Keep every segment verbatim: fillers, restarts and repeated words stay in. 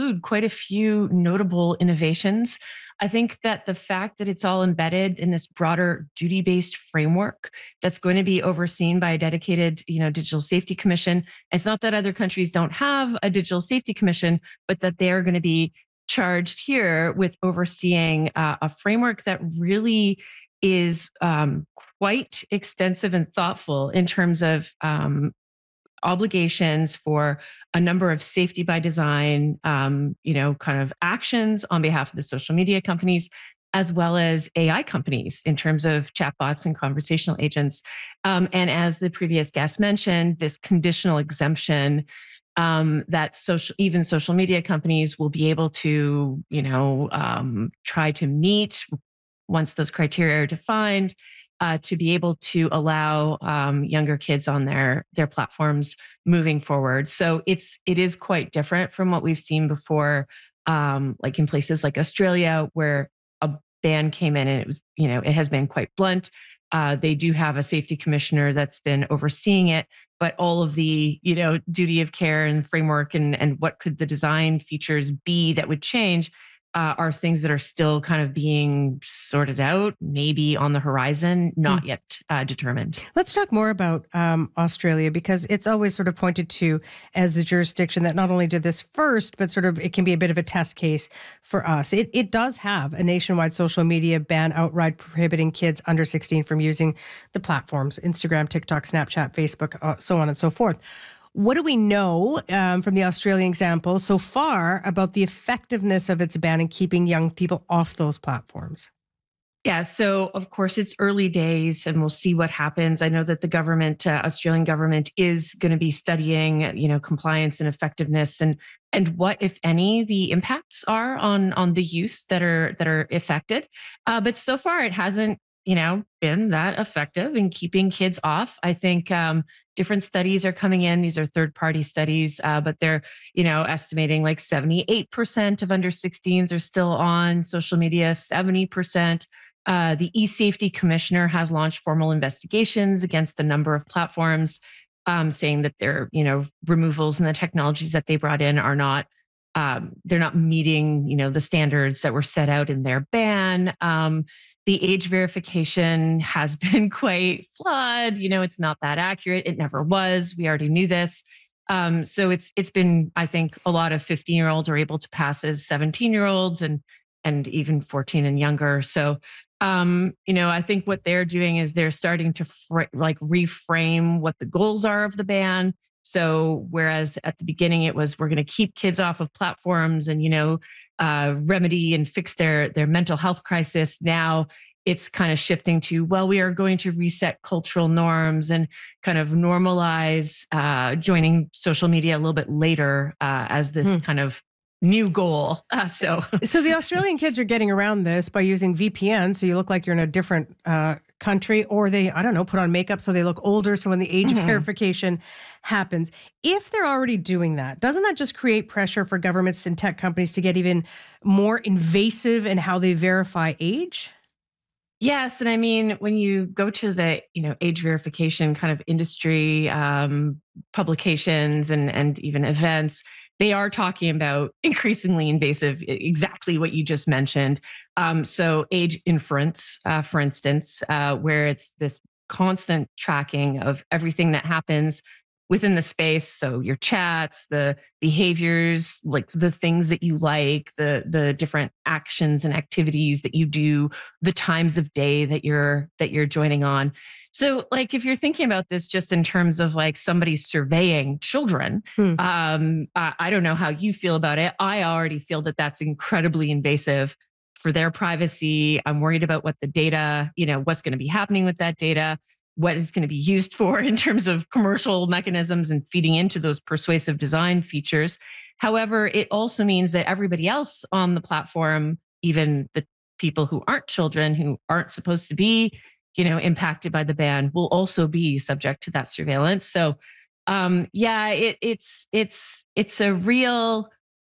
include quite a few notable innovations. I think that the fact that it's all embedded in this broader duty-based framework that's going to be overseen by a dedicated, you know, digital safety commission. It's not that other countries don't have a digital safety commission, but that they're going to be charged here with overseeing uh, a framework that really is um, quite extensive and thoughtful in terms of um, obligations for a number of safety by design, um, you know, kind of actions on behalf of the social media companies, as well as A I companies in terms of chatbots and conversational agents. Um, and as the previous guest mentioned, this conditional exemption um, that social, even social media companies will be able to, you know, um, try to meet once those criteria are defined, uh, to be able to allow um, younger kids on their their platforms moving forward. So it's it is quite different from what we've seen before, um, like in places like Australia, where a ban came in and it was, you know, it has been quite blunt. Uh, they do have a safety commissioner that's been overseeing it, but all of the, you know, duty of care and framework and and what could the design features be that would change uh, are things that are still kind of being sorted out, maybe on the horizon, not Hmm. yet uh, determined. Let's talk more about um, Australia, because it's always sort of pointed to as a jurisdiction that not only did this first, but sort of it can be a bit of a test case for us. It, it does have a nationwide social media ban outright prohibiting kids under sixteen from using the platforms, Instagram, TikTok, Snapchat, Facebook, uh, so on and so forth. What do we know um, from the Australian example so far about the effectiveness of its ban in keeping young people off those platforms? Yeah, so of course it's early days and we'll see what happens. I know that the government, uh, Australian government is going to be studying, you know, compliance and effectiveness and and what, if any, the impacts are on on the youth that are that are affected. Uh, but so far it hasn't, you know, been that effective in keeping kids off. I think um, different studies are coming in. These are third party studies, uh, but they're, you know, estimating like seventy-eight percent of under sixteens are still on social media, seventy percent. Uh, the e-safety commissioner has launched formal investigations against a number of platforms, um, saying that their, you know, removals and the technologies that they brought in are not, um, they're not meeting, you know, the standards that were set out in their ban. Um, the age verification has been quite flawed. You know, it's not that accurate. It never was. We already knew this. Um, so it's it's been, I think, a lot of fifteen year olds are able to pass as seventeen year olds and and even fourteen and younger. So um, you know, I think what they're doing is they're starting to fr- like reframe what the goals are of the ban. So whereas at the beginning it was we're going to keep kids off of platforms and, you know, uh, remedy and fix their their mental health crisis, now it's kind of shifting to, well, we are going to reset cultural norms and kind of normalize uh, joining social media a little bit later uh, as this Hmm. kind of new goal. Uh, so, So the Australian kids are getting around this by using V P N, so you look like you're in a different uh, country, or they, I don't know, put on makeup so they look older, so when the age Mhm. verification happens. If they're already doing that, doesn't that just create pressure for governments and tech companies to get even more invasive in how they verify age? Yes, and I mean when you go to the, you know, age verification kind of industry um, publications and and even events, they are talking about increasingly invasive, e- exactly what you just mentioned. Um, so age inference, uh, for instance, uh, where it's this constant tracking of everything that happens within the space. So your chats, the behaviors, like the things that you like, the the different actions and activities that you do, the times of day that you're that you're joining on. So like if you're thinking about this just in terms of like somebody surveying children, Hmm. um I, I don't know how you feel about it. I already feel that that's incredibly invasive for their privacy. I'm worried about what the data, you know, what's going to be happening with that data, what is going to be used for in terms of commercial mechanisms and feeding into those persuasive design features. However, it also means that everybody else on the platform, even the people who aren't children, who aren't supposed to be, you know, impacted by the ban, will also be subject to that surveillance. So, um, yeah, it, it's it's it's a real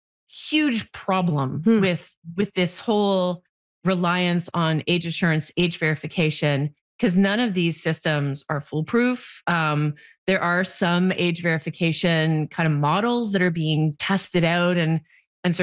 huge problem Hmm. with with this whole reliance on age assurance, age verification, because none of these systems are foolproof. Um, there are some age verification kind of models that are being tested out and